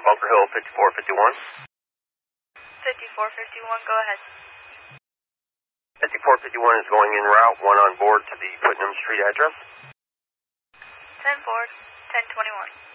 Bunker Hill 5451. 5451, go ahead. 5451 is going en route, 1 on board to the Putnam Street address. 10 board, 1021.